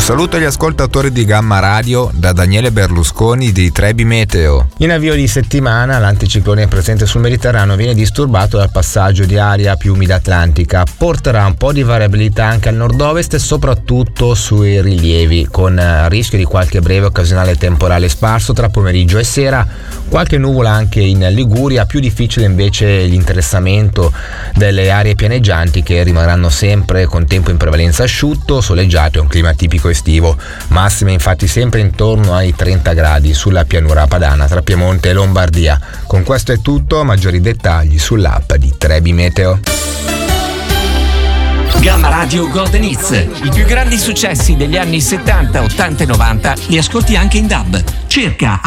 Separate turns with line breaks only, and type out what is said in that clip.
saluto agli ascoltatori di Gamma Radio da Daniele Berlusconi di Trebi Meteo.
In avvio di settimana l'anticiclone presente sul Mediterraneo viene disturbato dal passaggio di aria più umida atlantica. Porterà un po' di variabilità anche al nord-ovest e soprattutto sui rilievi, con rischio di qualche breve occasionale temporale sparso tra pomeriggio e sera, qualche nuvola anche in Liguria. Più difficile invece l'interessamento delle aree pianeggianti, che rimarranno sempre con tempo in prevalenza asciutto, soleggiato e un clima tipico estivo. Massime infatti sempre intorno ai 30 gradi sulla pianura padana tra Piemonte e Lombardia. Con questo è tutto, maggiori dettagli sull'app di Trebi Meteo.
Gamma Radio Golden Hits. I più grandi successi degli anni 70, 80 e 90 li ascolti anche in DAB. Cerca